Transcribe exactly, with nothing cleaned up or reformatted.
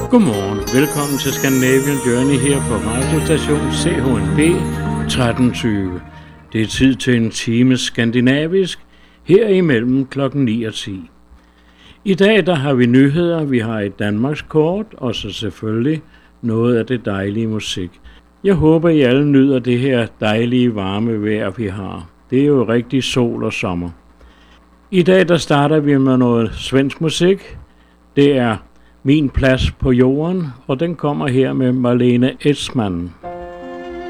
Godmorgen. Velkommen til Scandinavian Journey her på radiostation C H N B tretten tyve. Det er tid til en time skandinavisk her imellem klokken ni og ti. I dag der har vi nyheder, vi har et Danmarkskort og så selvfølgelig noget af det dejlige musik. Jeg håber I alle nyder det her dejlige varme vejr vi har. Det er jo rigtig sol og sommer. I dag der starter vi med noget svensk musik. Det er Min plads på jorden, og den kommer her med Marlene Edsman.